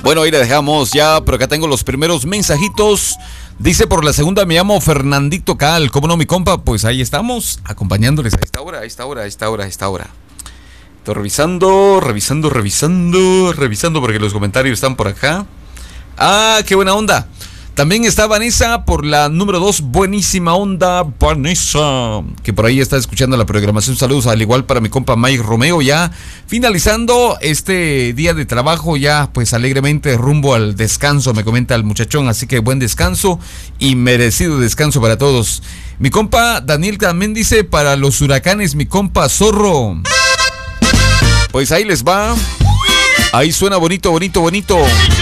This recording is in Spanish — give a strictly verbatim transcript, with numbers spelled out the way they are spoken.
Bueno, ahí le dejamos ya, pero acá tengo los primeros mensajitos. Dice, por la segunda me llamo Fernandito Cal. ¿Cómo no, mi compa? Pues ahí estamos, acompañándoles a esta hora, a esta hora, a esta hora, a esta hora. Estoy revisando, revisando, revisando, revisando porque los comentarios están por acá. Ah, qué buena onda. También está Vanessa por la número dos, buenísima onda, Vanessa, que por ahí está escuchando la programación. Saludos al igual para mi compa Mike Romeo, ya finalizando este día de trabajo, ya pues alegremente rumbo al descanso, me comenta el muchachón, así que buen descanso y merecido descanso para todos. Mi compa Daniel también dice, para los huracanes, mi compa Zorro. Pues ahí les va, ahí suena bonito, bonito, bonito.